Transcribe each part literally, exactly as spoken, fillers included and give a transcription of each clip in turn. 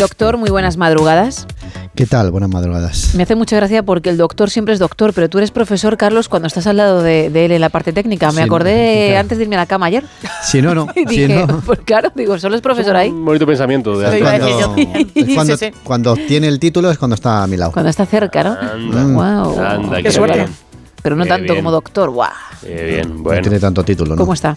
Doctor, muy buenas madrugadas. ¿Qué tal? Buenas madrugadas. Me hace mucha gracia porque el doctor siempre es doctor, pero tú eres profesor, Carlos, cuando estás al lado de, de él en la parte técnica. Me Sí, acordé claro. antes de irme a la cama ayer. Si no, no. Y Si dije, no. pues claro, digo, solo es profesor ahí. Un bonito pensamiento. De Es iba a cuando, decir yo. es cuando, Sí, sí. cuando tiene el título es cuando está a mi lado. Cuando está cerca, ¿no? Anda, Wow. anda, Qué qué suerte. bien. Pero no Qué tanto bien. como doctor. Guau. Qué bien, No bueno. tiene tanto título, ¿no? ¿Cómo está?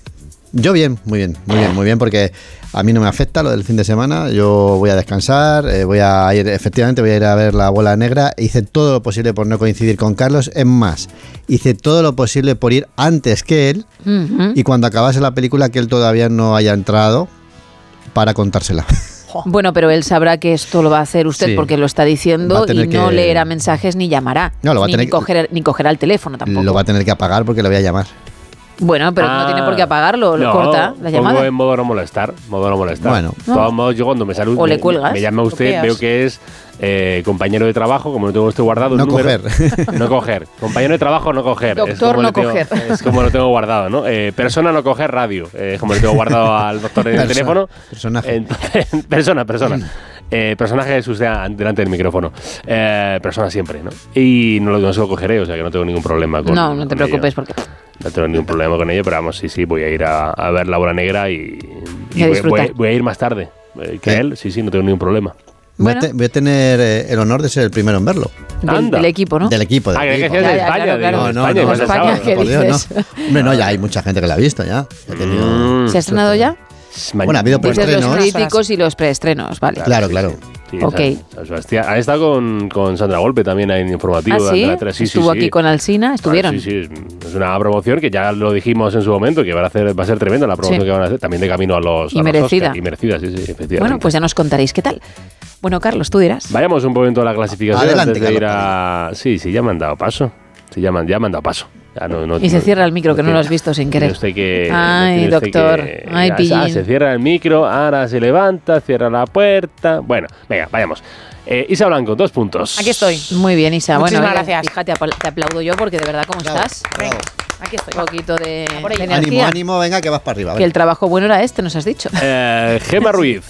Yo bien, muy bien, muy bien, muy bien, porque a mí no me afecta lo del fin de semana. Yo voy a descansar, eh, voy a ir, efectivamente voy a ir a ver La Bola Negra. Hice todo lo posible por no coincidir con Carlos. Es más, hice todo lo posible por ir antes que él Ujú. y cuando acabase la película que él todavía no haya entrado para contársela. Bueno, pero él sabrá que esto lo va a hacer usted Sí. porque lo está Va diciendo a y tener no que- leerá mensajes ni llamará. No, lo va a ni, tener ni que- coger, ni cogerá el teléfono tampoco. Lo va a tener que apagar porque le voy a llamar. Bueno, pero Ah, no tiene por qué apagarlo, lo no, corta la llamada. Pongo en modo no molestar. Modo no molestar. Bueno. De todos modos, yo cuando me saludo. O le me- cuelgas. Me llama usted, Bloqueas. veo que es eh, compañero de trabajo, como no tengo usted guardado. el No número, coger. No coger. Compañero de trabajo, no coger. Doctor, Es como no le tengo- coger. Es como lo tengo guardado, ¿no? Eh, persona, no coger, radio. Eh, como le tengo guardado al doctor en el Persona, teléfono. personaje. Entonces, persona, persona. Eh, personaje es usted a- delante del micrófono. Eh, persona siempre, ¿no? Y no, lo, no se lo cogeré, o sea que no tengo ningún problema con No, no te con preocupes ello. porque... No tengo ningún problema con ello, pero vamos, sí, sí, voy a ir a, a ver La Bola Negra y, y Y a voy, disfrutar. voy- voy a ir más tarde eh, que ¿Qué? él. Sí, sí, no tengo ningún problema. Voy, Bueno. a te- voy a tener eh, el honor de ser el primero en verlo. Del, Anda. del equipo, ¿no? Del equipo. Del Ah, que equipo. decías de Ya, ya, España. claro, digo, claro. No, no, España, no, igual el España, sábado. ¿qué por Dios, dices? no. Hombre, no, ya hay mucha gente que la ha visto ya. Ha tenido- Mm. ¿Se ha estrenado ya? Ma- Bueno, ha habido Dices preestrenos. los críticos y los preestrenos, vale. Claro, sí, claro. sí. Sí, Ok. San- San Sebastián. Ha estado con, con Sandra Golpe también en informativo. ¿Ah, sí? de la tele. Sí, sí, Estuvo sí. aquí con Alsina, estuvieron. Ah, sí, sí, es- es una promoción que ya lo dijimos en su momento, que va a, hacer, va a ser tremenda la promoción Sí. que van a hacer, también de camino a los, Y a los merecida. Oscar. Y merecida, sí, sí, efectivamente. Bueno, pues ya nos contaréis qué tal. Bueno, Carlos, tú dirás. Vayamos un momento a la clasificación Adelante, antes de ir Carlos, a... Sí, sí, ya me han dado paso. Sí, ya me han, ya me han dado paso. Ya no- no- Y se no- cierra el micro, que no tiene- lo has visto sin querer. tiene usted que- Ay, tiene usted doctor. que- Ay, ah, pillín. se cierra el micro, ahora se levanta, cierra la puerta. Bueno, venga, vayamos. Eh, Isa Blanco, dos puntos. Aquí estoy. Muy bien, Isa. Muchísimas bueno, gracias. Fíjate, te aplaudo yo porque de verdad, ¿cómo Bravo, estás? bravo. Aquí estoy. Un poquito de, A por ello. de Ánimo, energía. ánimo, venga, que vas para arriba. Que el trabajo bueno era este, nos has dicho. Eh, Gema Ruiz,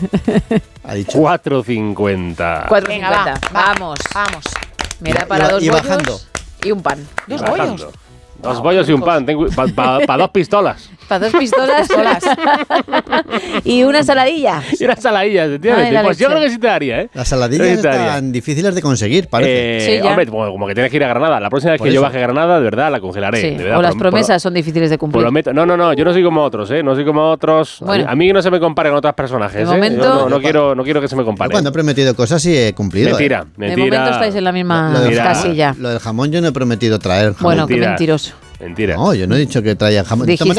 Ha dicho. cuatro cincuenta. cuatro Venga, va, cincuenta. va. Vamos. Vamos. Me da Y- para y- dos y bollos bajando. y un pan. Dos Bajando. bollos. Dos bollos y un pan. Para dos pistolas. Para dos pistolas Solas. y una saladilla. Y una saladilla, Ay, ¿entiendes? la Pues yo leche. creo que sí te daría, ¿eh? Las saladillas Sí te daría. están difíciles de conseguir, parece. Eh, Sí, ya. hombre, como, como que tienes que ir a Granada. La próxima vez Por que yo eso. baje a Granada, de verdad, la congelaré. Sí, de verdad, o las Pro- pro- promesas son difíciles de cumplir. Prometo. No, no, no, yo no soy como otros, ¿eh? No soy como otros. A Bueno. mí- a mí que no se me compare con otros personajes, De ¿eh? momento- Yo no, no quiero, no quiero que se me Yo compare. cuando he prometido cosas sí he cumplido. Mentira, ¿eh? mentira. De momento estáis en la misma Lo del Mira. jamón- casilla. Lo del jamón yo no he prometido traer jamón. Bueno, qué Mentira. mentiroso. Mentira. No, yo no he dicho que traía jamón. De esta Dijiste